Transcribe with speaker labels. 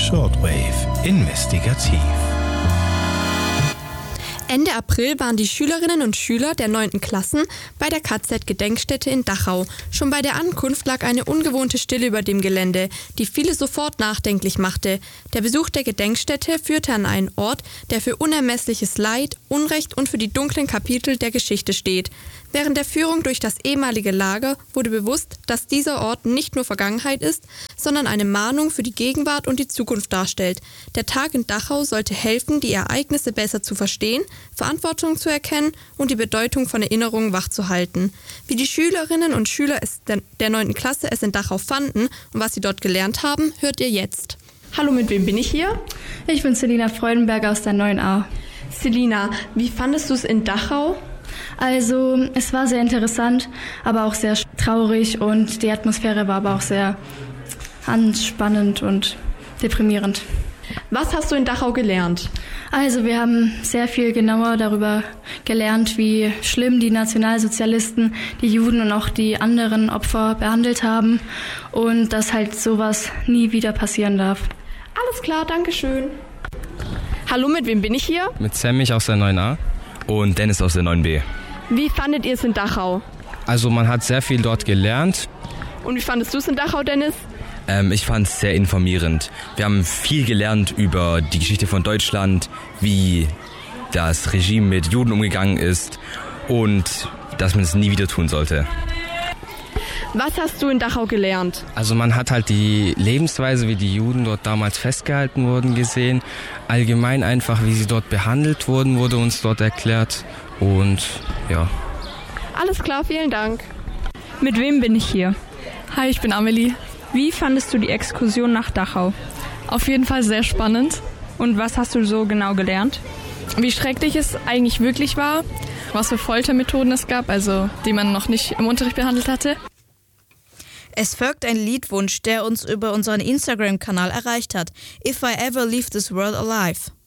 Speaker 1: Shortwave Investigativ.
Speaker 2: Ende April waren die Schülerinnen und Schüler der 9. Klassen bei der KZ-Gedenkstätte in Dachau. Schon bei der Ankunft lag eine ungewohnte Stille über dem Gelände, die viele sofort nachdenklich machte. Der Besuch der Gedenkstätte führte an einen Ort, der für unermessliches Leid, Unrecht und für die dunklen Kapitel der Geschichte steht. Während der Führung durch das ehemalige Lager wurde bewusst, dass dieser Ort nicht nur Vergangenheit ist, sondern eine Mahnung für die Gegenwart und die Zukunft darstellt. Der Tag in Dachau sollte helfen, die Ereignisse besser zu verstehen, Verantwortung zu erkennen und die Bedeutung von Erinnerungen wachzuhalten. Wie die Schülerinnen und Schüler der 9. Klasse es in Dachau fanden und was sie dort gelernt haben, hört ihr jetzt. Hallo, mit wem bin ich hier?
Speaker 3: Ich bin Selina Freudenberger aus der 9a.
Speaker 2: Selina, wie fandest du es in Dachau?
Speaker 3: Also, es war sehr interessant, aber auch sehr traurig und die Atmosphäre war aber auch sehr anspannend und deprimierend.
Speaker 2: Was hast du in Dachau gelernt?
Speaker 3: Also, wir haben sehr viel genauer darüber gelernt, wie schlimm die Nationalsozialisten die Juden und auch die anderen Opfer behandelt haben und dass halt sowas nie wieder passieren darf.
Speaker 2: Alles klar, danke schön. Hallo, mit wem bin ich hier?
Speaker 4: Mit Semmich aus der 9a und Dennis aus der 9b.
Speaker 2: Wie fandet ihr es in Dachau?
Speaker 4: Also man hat sehr viel dort gelernt.
Speaker 2: Und wie fandest du es in Dachau, Dennis?
Speaker 4: Ich fand es sehr informierend. Wir haben viel gelernt über die Geschichte von Deutschland, wie das Regime mit Juden umgegangen ist und dass man es nie wieder tun sollte.
Speaker 2: Was hast du in Dachau gelernt?
Speaker 4: Also man hat halt die Lebensweise, wie die Juden dort damals festgehalten wurden, gesehen. Allgemein einfach, wie sie dort behandelt wurden, wurde uns dort erklärt. Und ja.
Speaker 2: Alles klar, vielen Dank.
Speaker 5: Mit wem bin ich hier?
Speaker 6: Hi, ich bin Amelie.
Speaker 5: Wie fandest du die Exkursion nach Dachau?
Speaker 6: Auf jeden Fall sehr spannend.
Speaker 5: Und was hast du so genau gelernt?
Speaker 6: Wie schrecklich es eigentlich wirklich war, was für Foltermethoden es gab, also die man noch nicht im Unterricht behandelt hatte.
Speaker 7: Es folgt ein Liedwunsch, der uns über unseren Instagram-Kanal erreicht hat. If I Ever Leave This World Alive.